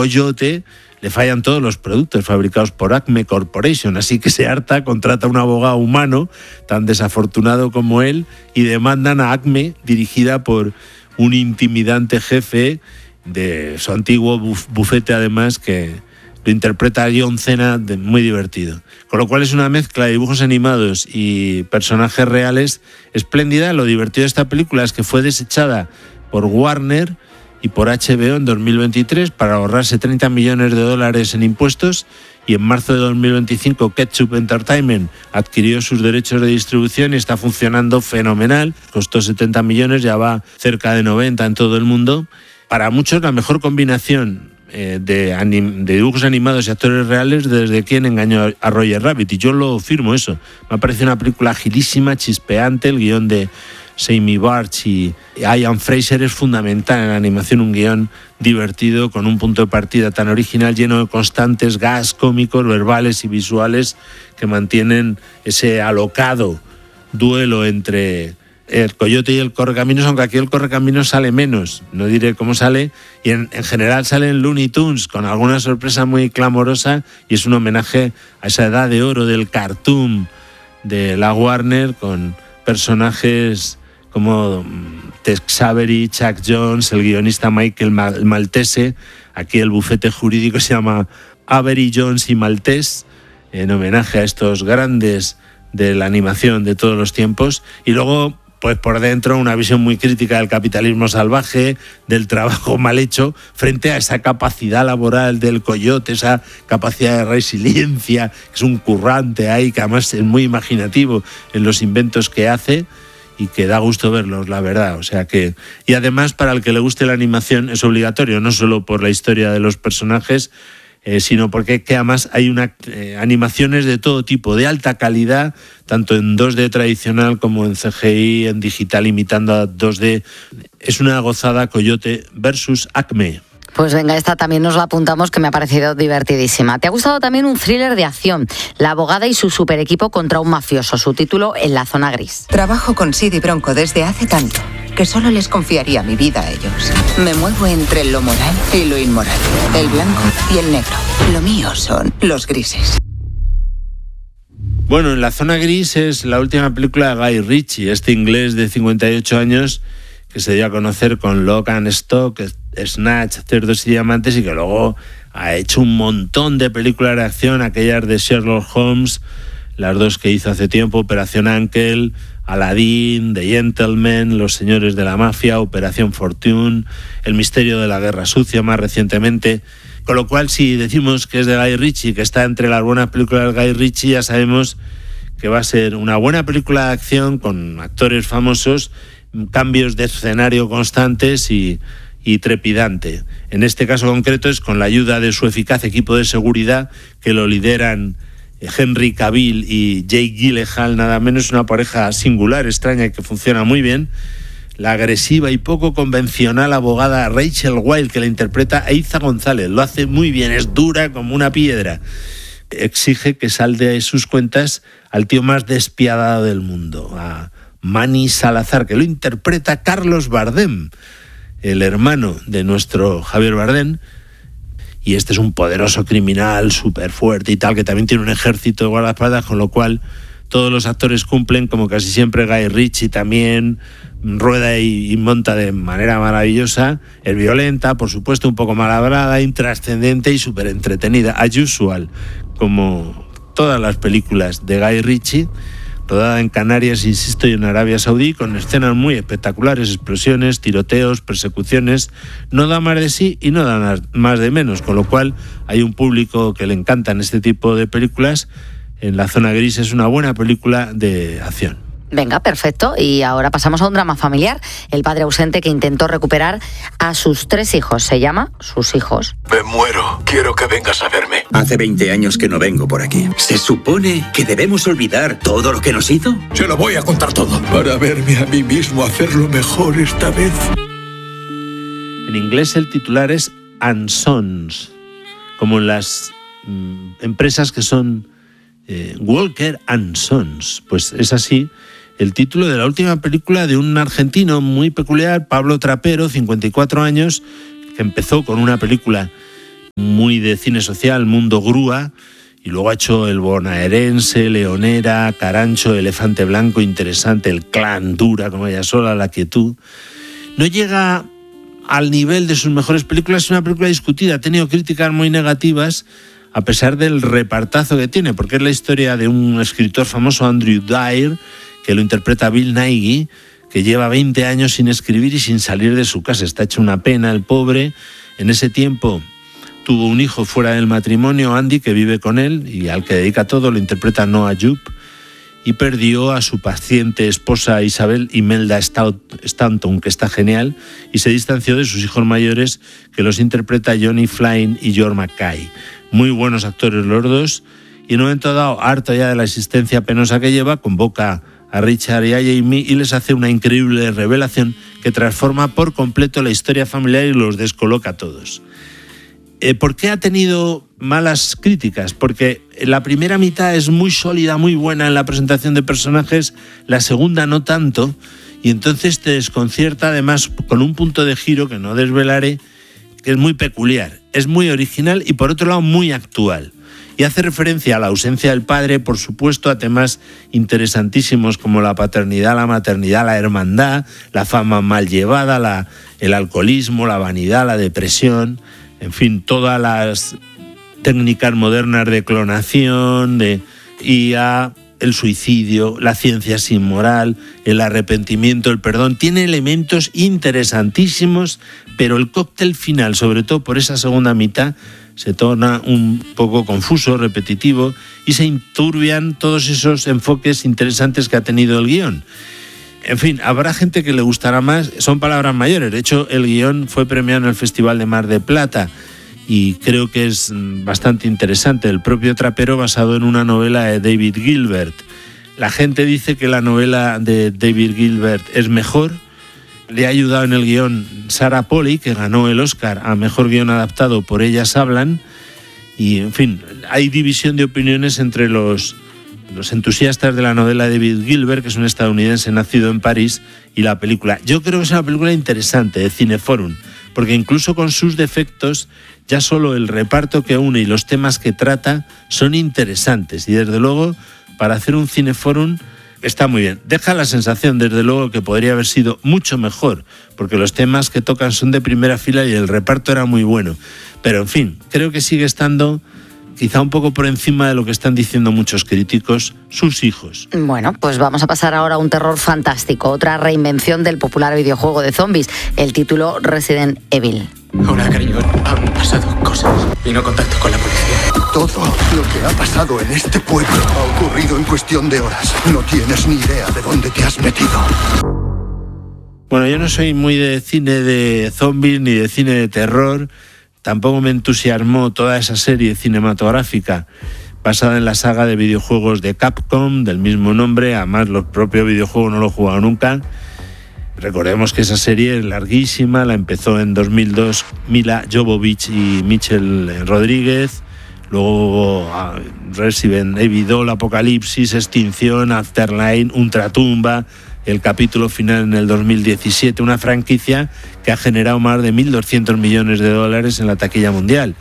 Coyote le fallan todos los productos fabricados por Acme Corporation, así que se harta, contrata a un abogado humano tan desafortunado como él y demandan a Acme, dirigida por un intimidante jefe de su antiguo bufete, además, que lo interpreta John Cena, muy divertido. Con lo cual es una mezcla de dibujos animados y personajes reales espléndida. Lo divertido de esta película es que fue desechada por Warner y por HBO en 2023 para ahorrarse $30 millones en impuestos, y en marzo de 2025 Ketchup Entertainment adquirió sus derechos de distribución y está funcionando fenomenal. Costó 70 millones, ya va cerca de 90 en todo el mundo. Para muchos la mejor combinación de dibujos animados y actores reales desde Quién engañó a Roger Rabbit, y yo lo firmo eso. Me parece una película agilísima, chispeante. El guión de Sammy Barch y Ian Fraser es fundamental en la animación, un guión divertido con un punto de partida tan original, lleno de constantes gags cómicos, verbales y visuales que mantienen ese alocado duelo entre el Coyote y el Correcaminos, aunque aquí el Correcaminos sale menos, no diré cómo sale, y en general salen Looney Tunes con alguna sorpresa muy clamorosa, y es un homenaje a esa edad de oro del cartoon de la Warner, con personajes como Tex Avery, Chuck Jones, el guionista Michael Maltese. Aquí el bufete jurídico se llama Avery, Jones y Maltese, en homenaje a estos grandes de la animación de todos los tiempos. Y luego, pues por dentro, una visión muy crítica del capitalismo salvaje, del trabajo mal hecho, frente a esa capacidad laboral del Coyote, esa capacidad de resiliencia, que es un currante ahí, que además es muy imaginativo en los inventos que hace y que da gusto verlos, la verdad. O sea que, y además, para el que le guste la animación es obligatorio, no solo por la historia de los personajes, sino porque que además hay animaciones de todo tipo, de alta calidad, tanto en 2D tradicional como en CGI, en digital imitando a 2D. Es una gozada. Coyote versus Acme. Pues venga, esta también nos la apuntamos, que me ha parecido divertidísima. ¿Te ha gustado también un thriller de acción? La abogada y su super equipo contra un mafioso. Su título, En la zona gris. Trabajo con Sid y Bronco desde hace tanto que solo les confiaría mi vida a ellos. Me muevo entre lo moral y lo inmoral, el blanco y el negro. Lo mío son los grises. Bueno, En la zona gris es la última película de Guy Ritchie, este inglés de 58 años que se dio a conocer con Lock and Stock, Snatch, Cerdos y Diamantes, y que luego ha hecho un montón de películas de acción, aquellas de Sherlock Holmes, las dos que hizo hace tiempo, Operación Ankel, Aladdin, The Gentleman, Los Señores de la Mafia, Operación Fortune, El Misterio de la Guerra Sucia más recientemente. Con lo cual, si decimos que es de Guy Ritchie, que está entre las buenas películas de Guy Ritchie, ya sabemos que va a ser una buena película de acción con actores famosos, cambios de escenario constantes y trepidante. En este caso concreto es con la ayuda de su eficaz equipo de seguridad, que lo lideran Henry Cavill y Jake Gyllenhaal, nada menos, una pareja singular, extraña y que funciona muy bien. La agresiva y poco convencional abogada Rachel Weisz, que la interpreta Eiza González, lo hace muy bien, es dura como una piedra. Exige que salde de sus cuentas al tío más despiadado del mundo, a Manny Salazar, que lo interpreta Carlos Bardem, el hermano de nuestro Javier Bardem. Y este es un poderoso criminal súper fuerte y tal, que también tiene un ejército de guardaespaldas, con lo cual todos los actores cumplen, como casi siempre. Guy Ritchie también rueda y monta de manera maravillosa. Es violenta, por supuesto, un poco malhablada, intrascendente y súper entretenida, as usual, como todas las películas de Guy Ritchie. Rodada en Canarias, insisto, y en Arabia Saudí, con escenas muy espectaculares, explosiones, tiroteos, persecuciones. No da más de sí y no da más de menos, con lo cual hay un público que le encantan este tipo de películas. En la zona gris es una buena película de acción. Venga, perfecto. Y ahora pasamos a un drama familiar. El padre ausente que intentó recuperar a sus 3 hijos. Se llama Sus hijos. Me muero. Quiero que vengas a verme. Hace 20 años que no vengo por aquí. ¿Se supone que debemos olvidar todo lo que nos hizo? Se lo voy a contar todo. Para verme a mí mismo hacerlo mejor esta vez. En inglés el titular es And Sons, como en las empresas que son Walker and Sons. Pues es así el título de la última película de un argentino muy peculiar, Pablo Trapero, 54 años, que empezó con una película muy de cine social, Mundo Grúa, y luego ha hecho El Bonaerense, Leonera, Carancho, Elefante Blanco, interesante, El Clan, dura como ella sola, La Quietud. No llega al nivel de sus mejores películas, es una película discutida, ha tenido críticas muy negativas a pesar del repartazo que tiene, porque es la historia de un escritor famoso, Andrew Dyer, que lo interpreta Bill Nighy, que lleva 20 años sin escribir y sin salir de su casa. Está hecho una pena el pobre. En ese tiempo tuvo un hijo fuera del matrimonio, Andy, que vive con él y al que dedica todo, lo interpreta Noah Jupe, y perdió a su paciente esposa Isabel Imelda Stanton, que está genial, y se distanció de sus hijos mayores, que los interpreta Johnny Flynn y George Mackay. Muy buenos actores los dos, y en un momento dado, harto ya de la existencia penosa que lleva, convoca a Richard y a Jamie y les hace una increíble revelación que transforma por completo la historia familiar y los descoloca a todos. ¿Por qué ha tenido malas críticas? Porque la primera mitad es muy sólida, muy buena en la presentación de personajes, la segunda no tanto, y entonces te desconcierta, además con un punto de giro que no desvelaré, que es muy peculiar, es muy original y por otro lado muy actual. Y hace referencia a la ausencia del padre, por supuesto, a temas interesantísimos como la paternidad, la maternidad, la hermandad, la fama mal llevada, el alcoholismo, la vanidad, la depresión, en fin, todas las técnicas modernas de clonación, de IA, el suicidio, la ciencia sin moral, el arrepentimiento, el perdón. Tiene elementos interesantísimos, pero el cóctel final, sobre todo por esa segunda mitad, se torna un poco confuso, repetitivo, y se enturbian todos esos enfoques interesantes que ha tenido el guión. En fin, habrá gente que le gustará más, son palabras mayores. De hecho, el guión fue premiado en el Festival de Mar de Plata y creo que es bastante interesante. El propio trapero, basado en una novela de David Gilbert. La gente dice que la novela de David Gilbert es mejor. Le ha ayudado en el guión Sarah Polley, que ganó el Oscar a Mejor Guión Adaptado por Ellas Hablan. Y, en fin, hay división de opiniones entre los entusiastas de la novela de David Gilbert, que es un estadounidense nacido en París, y la película. Yo creo que es una película interesante de Cineforum, porque incluso con sus defectos, ya solo el reparto que une y los temas que trata son interesantes. Y desde luego, para hacer un Cineforum, está muy bien. Deja la sensación, desde luego, que podría haber sido mucho mejor, porque los temas que tocan son de primera fila y el reparto era muy bueno. Pero, en fin, creo que sigue estando quizá un poco por encima de lo que están diciendo muchos críticos, sus hijos. Bueno, pues vamos a pasar ahora a un terror fantástico, otra reinvención del popular videojuego de zombies, el título Resident Evil. Hola, cariño, han pasado cosas y no contacto con la policía. Todo lo que ha pasado en este pueblo ha ocurrido en cuestión de horas. No tienes ni idea de dónde te has metido. Bueno, yo no soy muy de cine de zombies ni de cine de terror. Tampoco me entusiasmó toda esa serie cinematográfica basada en la saga de videojuegos de Capcom, del mismo nombre. Además, los propios videojuegos no lo he jugado nunca. Recordemos que esa serie es larguísima, la empezó en 2002 Mila Jovovich y Michelle Rodríguez. Luego Resident Evil 2, Apocalipsis, Extinción, Afterlife, Ultratumba, el capítulo final en el 2017, una franquicia que ha generado más de 1.200 millones de dólares en la taquilla mundial.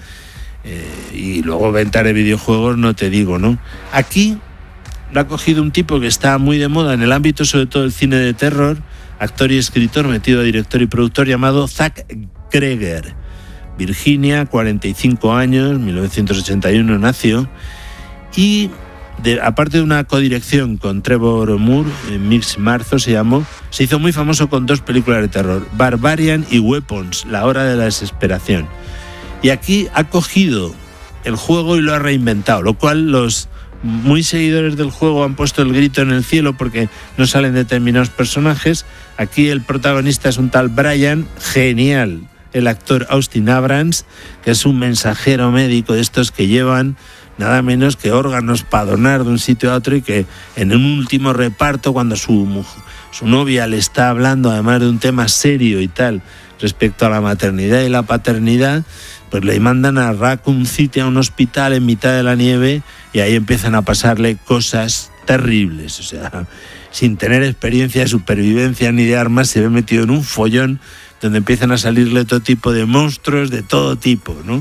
Y luego venta de videojuegos, no te digo, ¿no? Aquí lo ha cogido un tipo que está muy de moda en el ámbito, sobre todo del cine de terror, actor y escritor, metido a director y productor, llamado Zach Greger. Virginia, 45 años, 1981 nació, y aparte de una codirección con Trevor Moore, Mix Marzo se llamó, se hizo muy famoso con dos películas de terror, Barbarian y Weapons, La Hora de la Desesperación. Y aquí ha cogido el juego y lo ha reinventado, lo cual los muy seguidores del juego han puesto el grito en el cielo porque no salen determinados personajes. Aquí el protagonista es un tal Brian, genial, el actor Austin Abrams, que es un mensajero médico de estos que llevan nada menos que órganos para donar de un sitio a otro, y que en un último reparto, cuando su novia le está hablando además de un tema serio y tal respecto a la maternidad y la paternidad, pues le mandan a Raccoon City, a un hospital en mitad de la nieve, y ahí empiezan a pasarle cosas terribles. O sea, sin tener experiencia de supervivencia ni de armas, se ve metido en un follón donde empiezan a salirle todo tipo de monstruos de todo tipo, ¿no?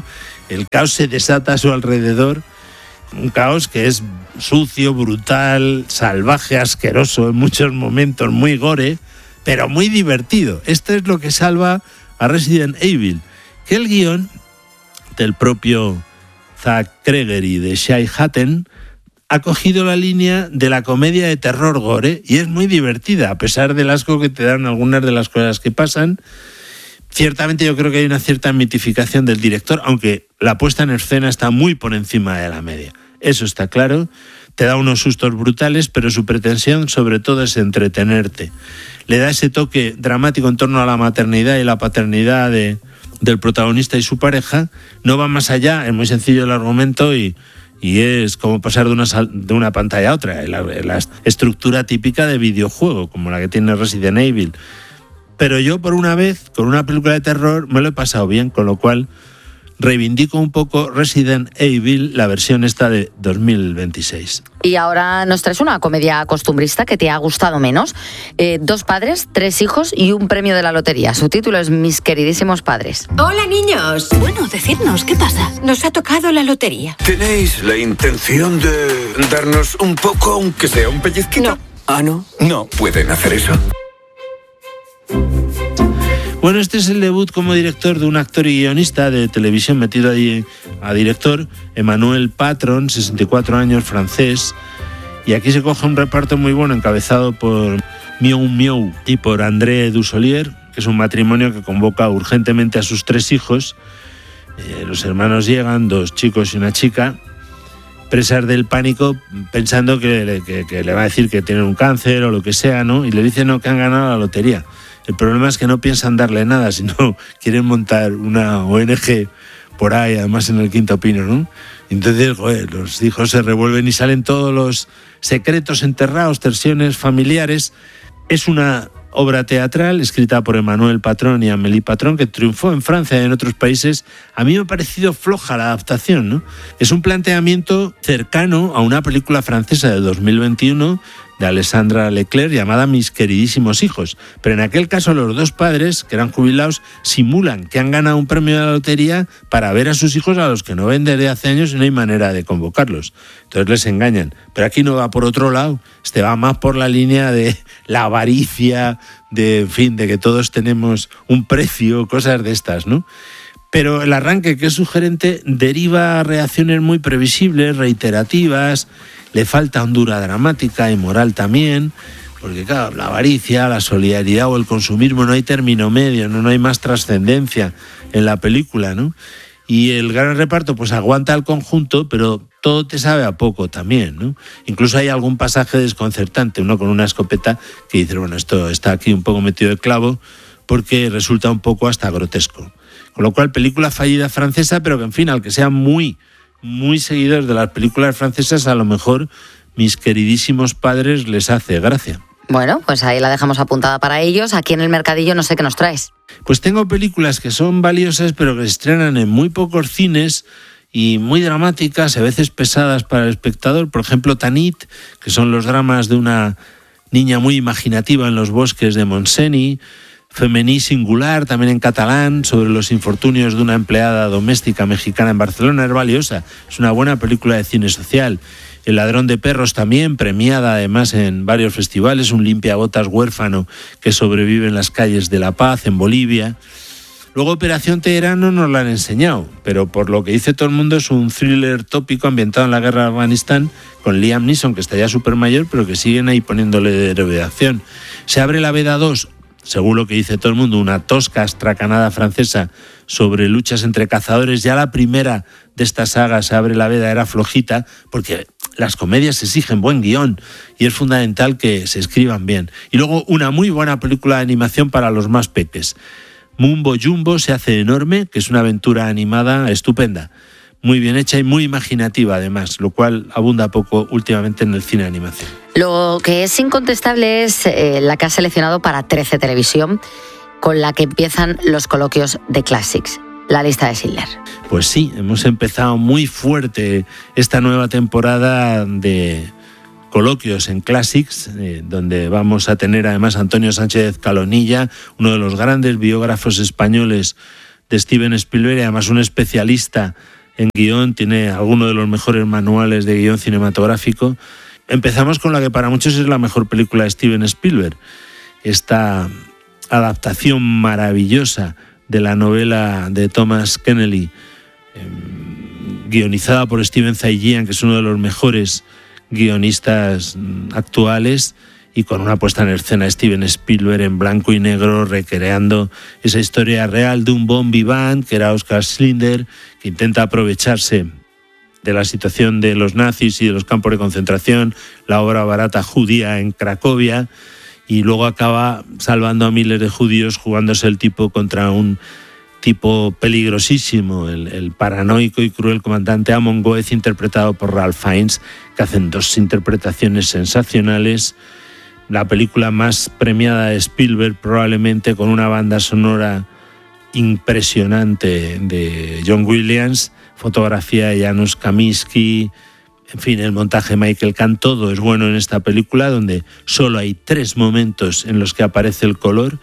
el caos se desata a su alrededor, un caos que es sucio, brutal, salvaje, asqueroso en muchos momentos, muy gore, pero muy divertido. Esto es lo que salva a Resident Evil, que el guión del propio Zach Kreger y de Shai Hatton ha cogido la línea de la comedia de terror gore y es muy divertida, a pesar del asco que te dan algunas de las cosas que pasan. Ciertamente yo creo que hay una cierta mitificación del director, aunque la puesta en escena está muy por encima de la media. Eso está claro, te da unos sustos brutales, pero su pretensión sobre todo es entretenerte. Le da ese toque dramático en torno a la maternidad y la paternidad del protagonista y su pareja. No va más allá, es muy sencillo el argumento y es como pasar de una pantalla a otra, la estructura típica de videojuego, como la que tiene Resident Evil. Pero yo, por una vez, con una película de terror, me lo he pasado bien, con lo cual reivindico un poco Resident Evil, la versión esta de 2026. Y ahora nos traes una comedia costumbrista que te ha gustado menos. 2 padres, 3 hijos y un premio de la lotería. Su título es Mis queridísimos padres. Hola, niños. Bueno, decidnos, ¿qué pasa? Nos ha tocado la lotería. ¿Tenéis la intención de darnos un poco, aunque sea un pellizquito? No. ¿Ah, no? No pueden hacer eso. Bueno, este es el debut como director de un actor y guionista de televisión metido ahí a director, Emmanuel Patron, 64 años, francés. Y aquí se coge un reparto muy bueno encabezado por Miou Miou y por André Dussolier, que es un matrimonio que convoca urgentemente a sus 3 hijos. Los hermanos llegan, 2 chicos y una chica, presas del pánico, pensando que le va a decir que tienen un cáncer o lo que sea, ¿no? Y le dicen que han ganado la lotería. El problema es que no piensan darle nada, sino quieren montar una ONG por ahí, además en el Quinto Pino, ¿no? Entonces, los hijos se revuelven y salen todos los secretos enterrados, tensiones familiares. Es una obra teatral escrita por Emmanuel Patron y Amélie Patron, que triunfó en Francia y en otros países. A mí me ha parecido floja la adaptación, ¿no? Es un planteamiento cercano a una película francesa de 2021 de Alessandra Leclerc llamada Mis queridísimos hijos. Pero en aquel caso los 2 padres, que eran jubilados, simulan que han ganado un premio de la lotería para ver a sus hijos a los que no ven desde hace años y no hay manera de convocarlos. Entonces les engañan. Pero aquí no va por otro lado, va más por la línea de la avaricia, de que todos tenemos un precio, cosas de estas, ¿no? Pero el arranque, que es sugerente, deriva a reacciones muy previsibles, reiterativas. Le falta hondura dramática y moral también, porque claro, la avaricia, la solidaridad o el consumismo, no hay término medio, no hay más trascendencia en la película, ¿no? Y el gran reparto pues aguanta el conjunto, pero todo te sabe a poco también, ¿no? Incluso hay algún pasaje desconcertante, uno con una escopeta que dice, bueno, esto está aquí un poco metido de clavo, porque resulta un poco hasta grotesco. Con lo cual, película fallida francesa, pero que en fin, al que sean muy seguidores de las películas francesas, a lo mejor Mis queridísimos padres les hace gracia. Bueno, pues ahí la dejamos apuntada para ellos. Aquí en el mercadillo no sé qué nos traes. Pues tengo películas que son valiosas, pero que se estrenan en muy pocos cines y muy dramáticas, a veces pesadas para el espectador. Por ejemplo, Tanit, que son los dramas de una niña muy imaginativa en los bosques de Montseny. Femení Singular, también en catalán, sobre los infortunios de una empleada doméstica mexicana en Barcelona. Es valiosa, es una buena película de cine social. El ladrón de perros también, premiada además en varios festivales, un limpiabotas huérfano que sobrevive en las calles de La Paz, en Bolivia. Luego Operación Teherán no nos la han enseñado, pero por lo que dice todo el mundo es un thriller tópico ambientado en la guerra de Afganistán, con Liam Neeson, que está ya súper mayor, pero que siguen ahí poniéndole de redacción. Se abre la veda 2, según lo que dice todo el mundo, una tosca astracanada francesa sobre luchas entre cazadores. Ya la primera de esta saga, Se abre la veda, era flojita, porque las comedias exigen buen guión y es fundamental que se escriban bien. Y luego una muy buena película de animación para los más peques. Mumbo Jumbo se hace enorme, que es una aventura animada estupenda, muy bien hecha y muy imaginativa además, lo cual abunda poco últimamente en el cine de animación. Lo que es incontestable es la que has seleccionado para 13 Televisión, con la que empiezan los coloquios de Classics, la lista de Schindler. Pues sí, hemos empezado muy fuerte esta nueva temporada de coloquios en Classics, donde vamos a tener además a Antonio Sánchez Calonilla, uno de los grandes biógrafos españoles de Steven Spielberg, y además un especialista en guión, tiene alguno de los mejores manuales de guión cinematográfico. Empezamos con la que para muchos es la mejor película de Steven Spielberg, esta adaptación maravillosa de la novela de Thomas Keneally, guionizada por Steven Zaillian, que es uno de los mejores guionistas actuales, y con una puesta en escena de Steven Spielberg en blanco y negro, recreando esa historia real de un bon vivant que era Oskar Schindler, que intenta aprovecharse de la situación de los nazis y de los campos de concentración, la obra barata judía en Cracovia, y luego acaba salvando a miles de judíos, jugándose el tipo contra un tipo peligrosísimo, el paranoico y cruel comandante Amon Goeth, interpretado por Ralph Fiennes, que hacen dos interpretaciones sensacionales. La película más premiada de Spielberg, probablemente, con una banda sonora impresionante de John Williams, fotografía de Janusz Kaminski, en fin, el montaje de Michael Kahn. Todo es bueno en esta película, donde solo hay 3 momentos en los que aparece el color.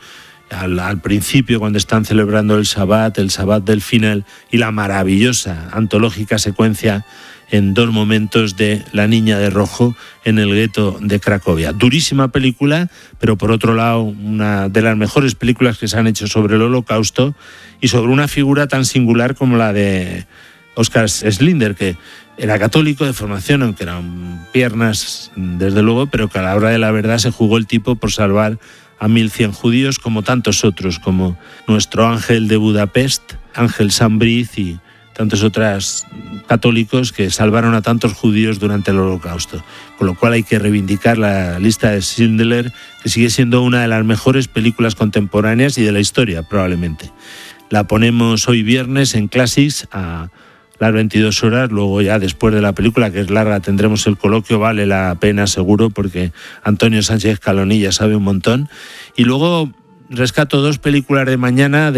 Al principio, cuando están celebrando el Shabbat del final, y la maravillosa antológica secuencia en 2 momentos de La niña de rojo en el gueto de Cracovia. Durísima película, pero por otro lado una de las mejores películas que se han hecho sobre el Holocausto y sobre una figura tan singular como la de Oskar Schindler, que era católico de formación, aunque eran piernas desde luego, pero que a la hora de la verdad se jugó el tipo por salvar a 1.100 judíos, como tantos otros, como nuestro Ángel de Budapest, Ángel Sambriz y tantos otros católicos que salvaron a tantos judíos durante el Holocausto. Con lo cual hay que reivindicar la lista de Schindler, que sigue siendo una de las mejores películas contemporáneas y de la historia, probablemente. La ponemos hoy viernes en Classics a las 22 horas, luego ya después de la película, que es larga, tendremos el coloquio, vale la pena seguro, porque Antonio Sánchez Calonilla sabe un montón. Y luego rescato 2 películas de mañana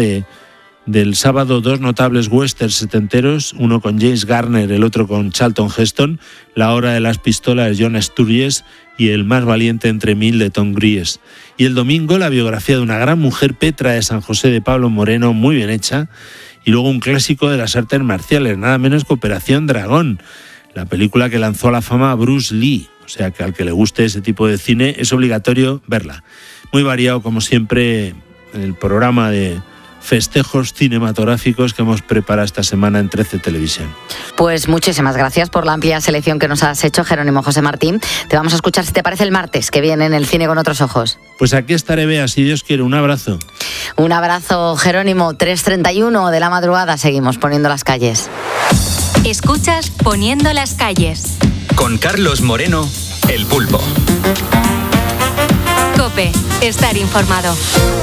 del sábado, 2 notables westerns setenteros, uno con James Garner, el otro con Charlton Heston, La hora de las pistolas de John Sturges y El más valiente entre 1000 de Tom Gries. Y el domingo la biografía de una gran mujer, Petra de San José, de Pablo Moreno, muy bien hecha. Y luego un clásico de las artes marciales, nada menos que Operación Dragón, la película que lanzó a la fama a Bruce Lee. O sea que al que le guste ese tipo de cine es obligatorio verla. Muy variado, como siempre, en el programa de festejos cinematográficos que hemos preparado esta semana en 13 Televisión. Pues muchísimas gracias por la amplia selección que nos has hecho, Jerónimo José Martín. Te vamos a escuchar, si te parece, el martes, que viene en El cine con otros ojos. Pues aquí estaré, Bea, si Dios quiere. Un abrazo. Un abrazo, Jerónimo. 3:31 de la madrugada, seguimos poniendo las calles. Escuchas Poniendo las calles. Con Carlos Moreno, El Pulpo. COPE, estar informado.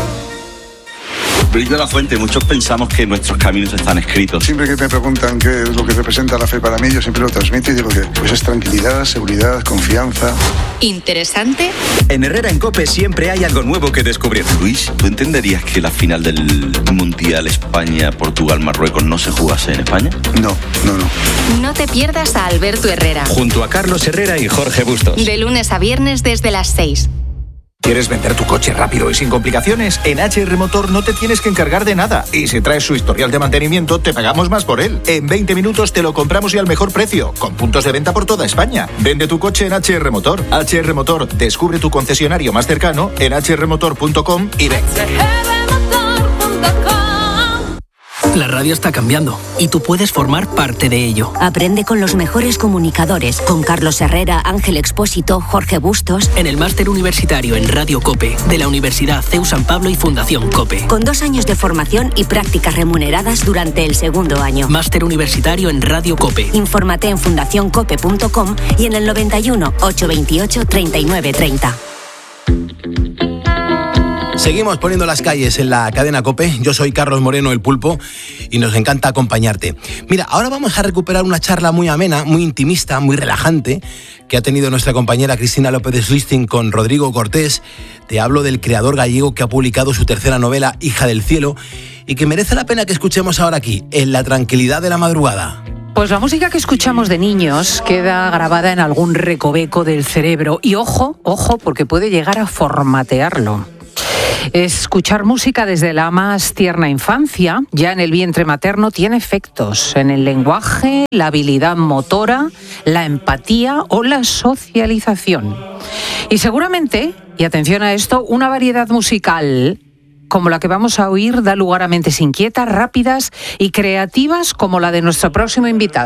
Luis de la Fuente, muchos pensamos que nuestros caminos están escritos. Siempre que me preguntan qué es lo que representa la fe para mí, yo siempre lo transmito y digo que pues es tranquilidad, seguridad, confianza. ¿Interesante? En Herrera en COPE siempre hay algo nuevo que descubrir. Luis, ¿tú entenderías que la final del Mundial España-Portugal-Marruecos no se jugase en España? No. No te pierdas a Alberto Herrera. Junto a Carlos Herrera y Jorge Bustos. De lunes a viernes desde las 6. ¿Quieres vender tu coche rápido y sin complicaciones? En HR Motor no te tienes que encargar de nada. Y si traes su historial de mantenimiento, te pagamos más por él. En 20 minutos te lo compramos y al mejor precio, con puntos de venta por toda España. Vende tu coche en HR Motor. HR Motor, descubre tu concesionario más cercano en hrmotor.com y ven. La radio está cambiando y tú puedes formar parte de ello. Aprende con los mejores comunicadores, con Carlos Herrera, Ángel Expósito, Jorge Bustos. En el máster universitario en Radio COPE de la Universidad CEU San Pablo y Fundación COPE. Con 2 años de formación y prácticas remuneradas durante el 2º año. Máster universitario en Radio COPE. Infórmate en fundacioncope.com y en el 91 828 3930. Seguimos poniendo las calles en la cadena COPE. Yo soy Carlos Moreno, El Pulpo, y nos encanta acompañarte. Mira, ahora vamos a recuperar una charla muy amena, muy intimista, muy relajante, que ha tenido nuestra compañera Cristina López-Listing con Rodrigo Cortés. Te hablo del creador gallego que ha publicado su 3ª novela, Hija del cielo, y que merece la pena que escuchemos ahora aquí, en la tranquilidad de la madrugada. Pues la música que escuchamos de niños queda grabada en algún recoveco del cerebro. Y ojo, porque puede llegar a formatearlo. Escuchar música desde la más tierna infancia, ya en el vientre materno, tiene efectos en el lenguaje, la habilidad motora, la empatía o la socialización. Y seguramente, y atención a esto, una variedad musical como la que vamos a oír da lugar a mentes inquietas, rápidas y creativas como la de nuestro próximo invitado.